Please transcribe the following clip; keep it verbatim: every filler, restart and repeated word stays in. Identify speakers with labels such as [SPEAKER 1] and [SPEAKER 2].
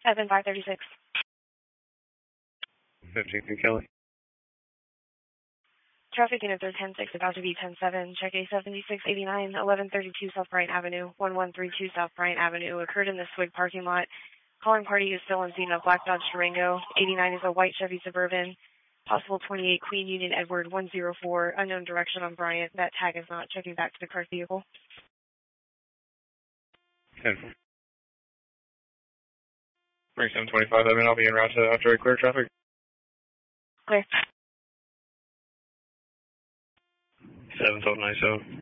[SPEAKER 1] seven five thirty-six.
[SPEAKER 2] fifteenth and Kelly.
[SPEAKER 1] Traffic unit is ten six, about to be ten seven. Check A seventy-six eighty-nine, eleven thirty-two South Bryant Avenue, one one three two South Bryant Avenue. Occurred in the Swig parking lot. Calling party is still on scene of Black Dodge Durango. eighty-nine is a white Chevy Suburban. Possible twenty-eight Queen Union Edward one oh four. Unknown direction on Bryant. That tag is not checking back to the correct vehicle.
[SPEAKER 2] ten four. Bring seven twenty-five, I mean, I'll be en route to after clear traffic.
[SPEAKER 1] Clear.
[SPEAKER 2] seven twelve ninety-seven.